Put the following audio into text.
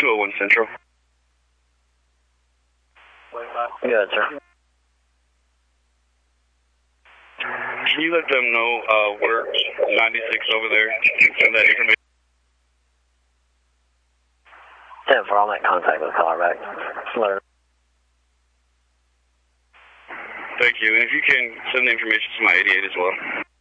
201 Central. Good, sir. Can you let them know we're 96 over there and send that information? 10-4, I'll make contact with the caller back. Thank you. And if you can send the information to my 88 as well.